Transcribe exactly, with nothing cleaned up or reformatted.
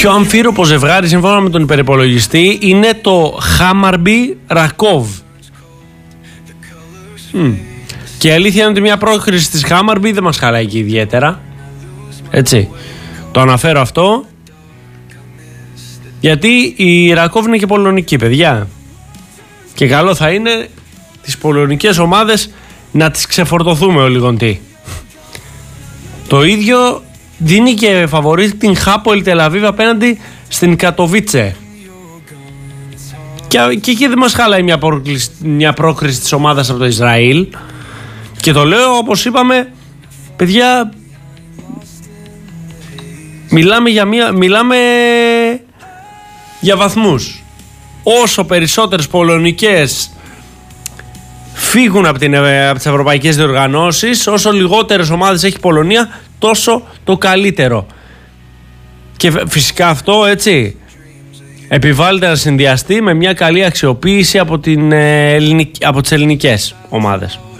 πιο αμφίροπο ζευγάρι σύμφωνα με τον υπερυπολογιστή είναι το Χάμαρμπι Ρακόβ. Mm. Και η αλήθεια είναι ότι μια πρόκριση της Χάμαρμπι δεν μας χαλάει και ιδιαίτερα. Έτσι. Το αναφέρω αυτό γιατί η Ρακόβ είναι και πολωνική, παιδιά. Και καλό θα είναι τις πολωνικές ομάδες να τις ξεφορτωθούμε ο λιγοντή. Το ίδιο δίνει και φαβορί την Χάπολ Τελαβίβ απέναντι στην Κατοβίτσε. Και, και εκεί δεν μας χάλαει μια πρόκριση, μια πρόκριση της ομάδας από το Ισραήλ. Και το λέω όπως είπαμε, παιδιά, μιλάμε για, μια, μιλάμε για βαθμούς. Όσο περισσότερες πολωνικές φύγουν από, την, από τις ευρωπαϊκές διοργανώσεις, όσο λιγότερες ομάδες έχει η Πολωνία, τόσο το καλύτερο. Και φυσικά αυτό, έτσι, επιβάλλεται να συνδυαστεί με μια καλή αξιοποίηση από, την, από τις ελληνικές ομάδες.